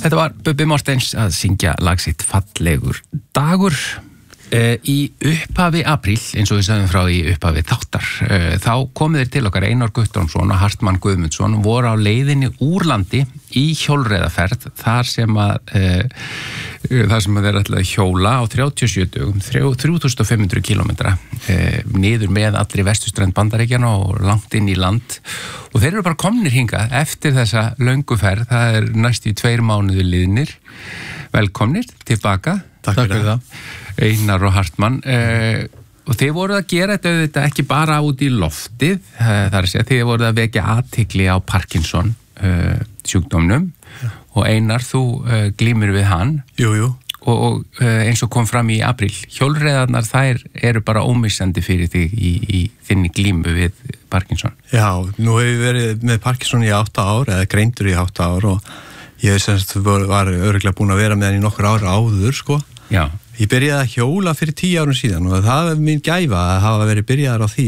Þetta var Bubbi Mortens að syngja lag sitt Fallegur dagur. Í upphafi apríl, eins og við sagðum frá í upphafi þáttar, þá komið þeir til okkar Einar Guttormsson og Hartmann Guðmundsson voru á leiðinni úr landi í hjólreiðaferð þar sem þeir ætlaði að hjóla á 37 dögum, 3500 kilometra niður með allri vesturströnd Bandaríkjanna og langt inn í land og þeir eru bara komnir hingað eftir þessa löngu ferð, það er næstu 2 mánuði liðnir. Velkomnir tilbaka. Takk fyrir það. Einar og Hartmann og þið voruð að gera þetta ekki bara út í loftið, þar að segja þið voruð að vekja athygli á Parkinson sjúkdómnum og Einar, þú glímir við hann. Jú. Og eins og kom fram í apríl, hjólreiðarnar þær eru bara ómissandi fyrir þig í þinni glímu við Parkinson. Já, nú hef ég verið með Parkinson í 8 ár eða greindur í 8 ár og ég var örugglega búin að vera með hann í nokkur ára áður, sko. Já. Ég byrjaði að hjóla fyrir 10 árum síðan og það er mín gæfa að hafa verið byrjaðar á því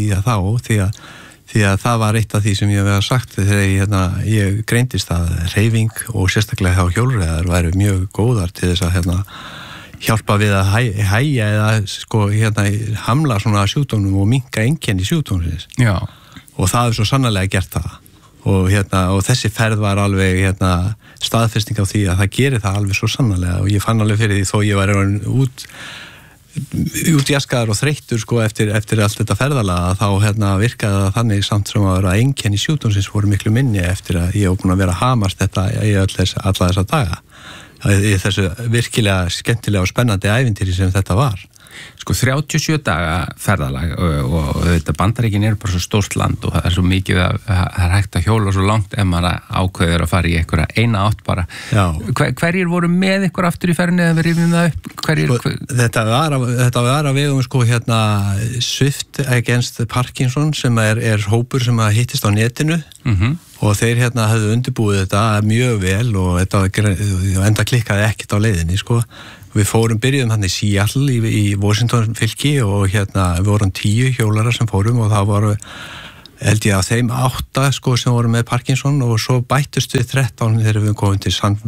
að það var eitt af því sem ég hef sagt þegar ég greindist að hreyfing og sérstaklega hjá hjólreiðar væru mjög góðar til þess að hjálpa við að hægja eða hamla svona sjúkdómnum og minnka einkenni sjúkdómsins. Já. Og það er svo sannarlega gert það. Og þessi ferð var alveg staðfesting á því að það gerir það alveg svo sannarlega og ég fann alveg fyrir því þó ég var útjaskaður og þreyttur eftir allt þetta ferðalega þá virkaði það þannig samt sem að einkenni sjúkdómsins voru miklu minni eftir að ég var búin að vera að hamast þetta í alla þessa daga í þessu virkilega skemmtilega og spennandi ævintýri sem þetta var. 37 daga ferðalag og þetta Bandaríkin eru bara svo stórt land og það er svo mikið að það er hægt að hjóla svo langt ef maður ákveður að fara í einhverja eina átt bara. Hverjir voru með ykkur aftur í ferðinni eða við rifjum það upp? Þetta var að vegum Swift Against Parkinson sem er hópur sem hittist á netinu og þeir hefðu undirbúið þetta mjög vel og þetta enda klikkaði ekkert á leiðinni, Við byrjuðum hann í Seattle í Washington fylki og við vorum 10 hjólarar sem fórum og það voru held ég að þeim 8 sem voru með Parkinson og svo bættust við 13 þegar við komum til San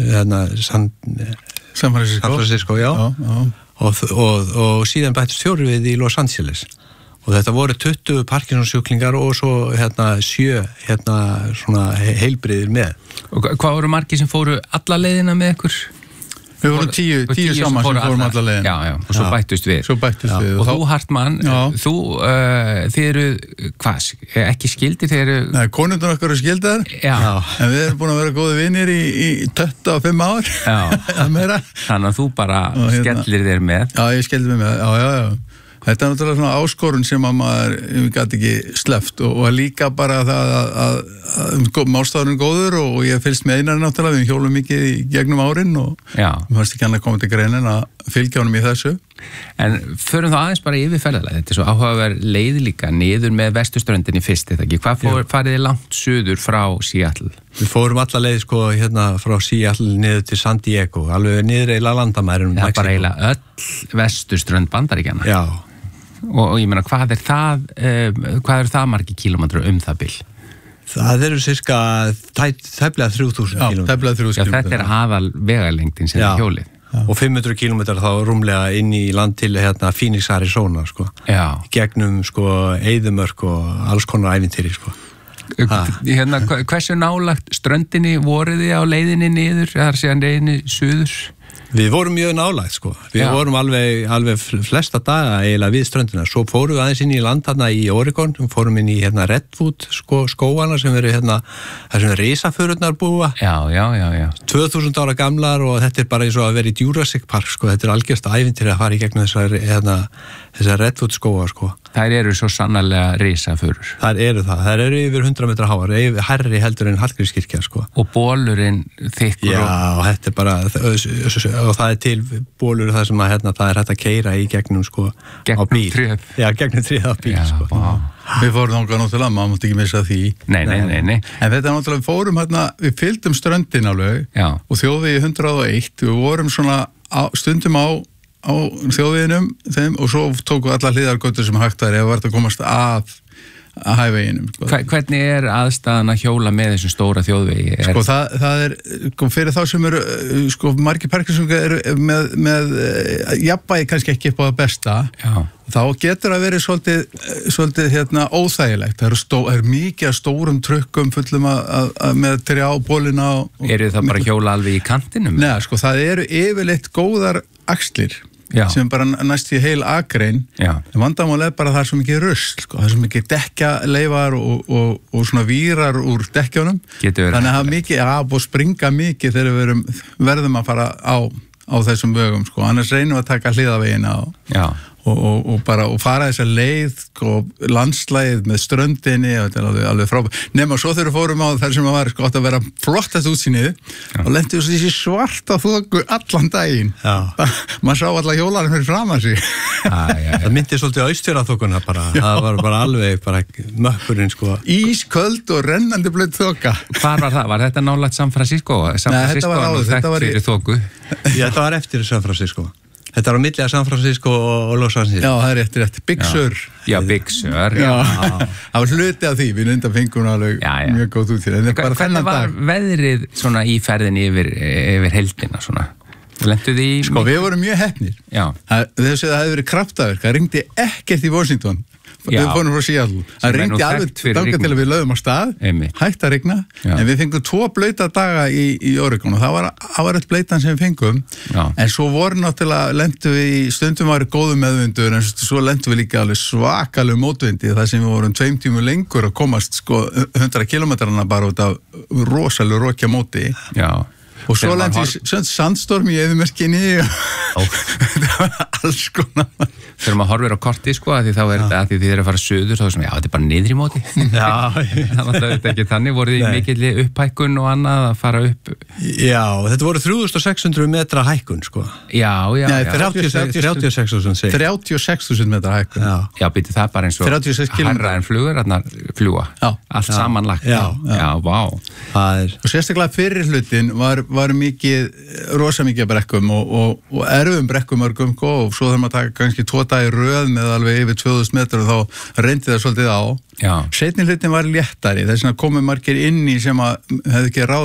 Francisco, já. Og síðan bættust 4 við í Los Angeles og þetta voru 20 Parkinson sjúklingar og svo 7 svona heilbrigðir með. Og hvað voru margir sem fóru alla leiðina með ykkur? Við vorum 10 saman sem fórum alla leiðin. Já, og svo bættust við. Og þú, Hartmann, þið eru, ekki skildir, þið eru... Nei, konundar okkar eru skildar, en við erum búin að vera góði vinir í 25 ár, eða meira. Þannig að þú bara skellir þér með. Já, ég skellir mig með, já. Þetta er náttúrulega svona áskorun sem að maður gæti ekki sleppt og líka bara það að málstafurinn er góður og ég fylgst með Einari náttúrulega, við hjólum mikið í gegnum árin og mér fannst ekki annað að koma til greinin að fylgja honum í þessu. En förum þá aðeins bara yfir ferðalag, þetta er svo áhugaverð leið líka niður með vesturströndinni fyrst, þetta ekki, hvað farið þið langt suður frá Seattle? Við fórum alla leið frá Seattle niður til San Diego, alveg niður eiginlega landamærin Mexiko. Það er bara eiginlega öll vesturströnd Bandaríkjanna. Já. Og ég meina, hvað er það margir kílómetrar það bil? Það eru cirka tæplega 3000 kílómetrar. Tæplega 3000 kílómetrar. Þetta er aðal vegalengdin sem er hjólið. Og 500 kílómetrar þá rúmlega inn í land til Phoenix, Arizona, gegnum eyðimörk og alls konar ævintýri, Hversu nálagt ströndinni voruð þið á leiðinni niður, það er síðan leiðinni suður? Við vorum mjög nálægt, Við vorum alveg flesta daga eiginlega við ströndina. Svo fórum við aðeins inn í land í Oregon, fórum inn í Redwood skóana sem eru þar sem risafururnar búa. Já. 2000 ára gamlar og þetta er bara eins og að vera í Jurassic Park, Þetta er algjörst ævintýri að fara í gegnum þessar Redwood skóa, Þær eru svo sannarlega risafurur. Þær eru yfir 100 metra háar, hærri heldur en Hallgrímskirkja, Og bolurinn þykkur. Já, þetta er bara og það er til bólur það sem að það er hægt að keyra í gegnum á bíl. Gegnum tréð á bíl. Við fórum þangað náttúrulega, maður mátti ekki missa því. Nei. En þetta náttúrulega, við fórum við fylgdum ströndin alveg og þjóðvegi 101, við vorum svona stundum á þjóðveginum þeim og svo tóku alla hliðargötur sem hægt var ef var að komast hæveginum. Sko. Hvernig aðstæðan að hjóla með þessum stóra þjóðvegi? Sko það sko, fyrir þá sem eru sko margir parkinsongar eru með jafnvægi kannski ekki upp á það besta. Já. Þá getur það verið svolítið óþægilegt. Það er mikið af stórum trukkum fullum með trjábólina. Eru það bara hjóla alveg í kantinum? Nei, sko það eru yfirleitt góðar axlir. Já. Sem bara næst í heil akrein. En vandamál bara það er svo mikið rusl, sko. Það er svo mikið dekkjaleifar og svona vírar úr dekkjónum. Þannig að það er mikið að springa mikið þegar við verðum að fara á þessum vögum, sko. Annars reynum við að taka hliðavegina og fara þessa leið og landslægið með ströndinni og þetta er alveg frábært. Nema svo þegar við fórum á þar sem að var átt að vera flottast útsýnið og lendið svo þessi svarta þoku allan daginn. Maður sá alla hjólarinn fyrir fram að sig. Það myndi svolítið á Austfjarðaþokuna bara. Það var bara alveg mökkurinn, sko. Ísköld og rennandi blöð þoka. Hvar var það? Var þetta nálægt San Francisco? Nei, þetta var áður. Þetta var eftir San Francisco. Þetta var á milli að San Francisco og Los Angeles. Já, það er rétt. Big Sur. Já, Big Sur. Það var hluti af því. Við nefndum fengum alveg mjög góð út fyrir. Hvernig var veðrið svona í ferðinni yfir heildina svona? Lentuð í... Sko, við vorum mjög heppnir. Þess að það hefði verið kraftaverk. Það ringdi ekkert í Washington. Við fórum frá Seattle. Það ringdi alveg þangað til að við lögum á stað, hægt að rigna, en við fengum 2 blauta daga í Oregon og það var eitt blautan sem við fengum, en svo voru náttúrulega, lentum við í stundum var góðum meðvindur, en svo lentum við líka alveg svakalega mótvindi, þar sem við vorum 2 tímum lengur að komast sko 100 kilometrana bara út af rosalega rokja móti. Já. Og svo lendi sandstorm í eyðimörkinni og þetta var alls konar. Þegar maður horfir á korti, sko, að því þá er þetta, að því þið eru að fara söður, þá er svona, já, þetta er bara niðri móti. Já. Þannig að þetta ekki þannig, voruð í mikilli upphækkun og annað að fara upp? Já, þetta voru 3600 metra hækkun, sko. Já. Nei, 36.000. 36.000 metra hækkun. Já, býtti það bara eins og hærra en flugur, fljúa. Allt samanlagt. Já, vá. Og sérstaklega fyrir hlutin var mikið, rosa mikið brekkum og erfum brekkumörgum og svo þegar maður taka kannski 2 daga í röð með alveg yfir 2000 metrar og þá reyndi það svolítið á. Seinni hlutin var léttari, þess vegna komu margir inn í sem að hefði ekki ráð